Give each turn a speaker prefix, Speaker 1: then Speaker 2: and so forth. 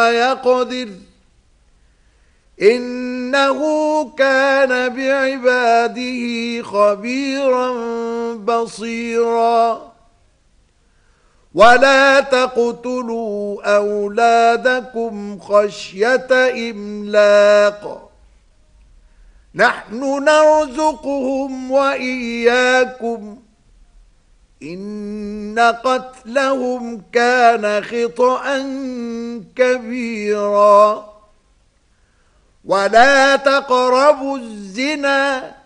Speaker 1: يقدر إنه كان بعباده خبيرا بصيرا ولا تقتلوا أولادكم خشية إملاق نحن نرزقهم وإياكم إن قتلهم كان خطأ كبيرا ولا تقربوا الزنا